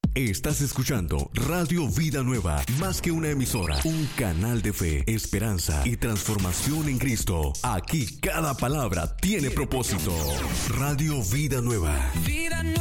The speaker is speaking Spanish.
Estás escuchando Radio Vida Nueva, más que una emisora, un canal de fe, esperanza y transformación en Cristo. Aquí cada palabra tiene propósito. Radio Vida Nueva.